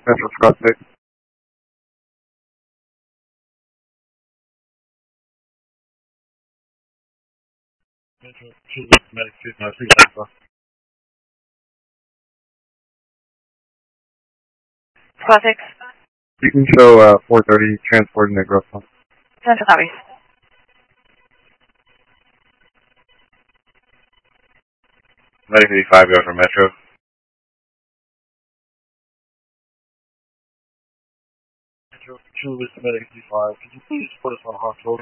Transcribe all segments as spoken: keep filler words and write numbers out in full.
Metro Scott six. Metro two with medic two nine six Alpha. Scott six. You can show uh, four thirty transporting the growth pump. Central copies. Medic fifty-five, go for Metro. Metro two with medic fifty-five. Could you please put us on hospital?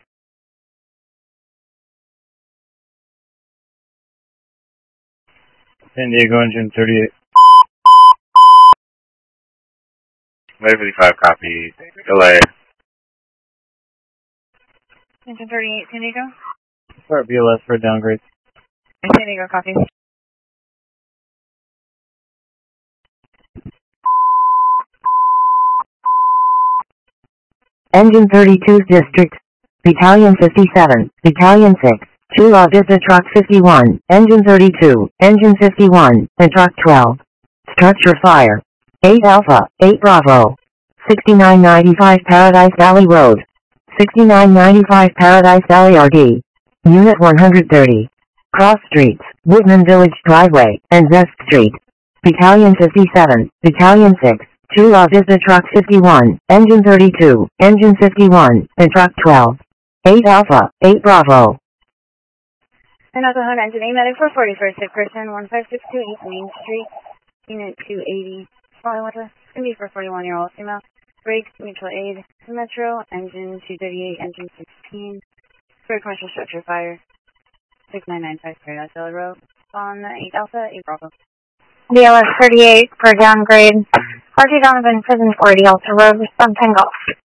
San Diego engine thirty-eight. Medic fifty-five, copy. Delay. Engine thirty-eight, San Diego. Start B L S for a downgrade. San Diego, copy. Engine thirty-two District, Battalion fifty-seven, Battalion six, Chula Vista Truck fifty-one, Engine thirty-two, Engine fifty-one, and Truck twelve. Structure fire. eight Alpha, eight Bravo. sixty-nine ninety-five Paradise Valley Road. sixty-nine ninety-five Paradise Valley R D. Unit one hundred thirty. Cross Streets, Woodman Village Driveway, and Zest Street. Battalion fifty-seven, Battalion six, Chula Vista Truck fifty-one, Engine thirty-two, Engine fifty-one, and Truck twelve. eight Alpha, eight Bravo. And also Honda Engine eight Medic four forty for a sick person, one five six two eight Main Street, Unit two eighty. Following with us, it's going to be for forty-one-year-old female. Brakes, mutual aid, Metro, Engine two thirty-eight, Engine sixteen. For commercial structure fire, six nine nine five Paradise Valley Road, on eight Alpha, eight Bravo. D L S thirty-eight for downgrade. R T Donovan, Prison forty, Alta Road, Sun ten Golf.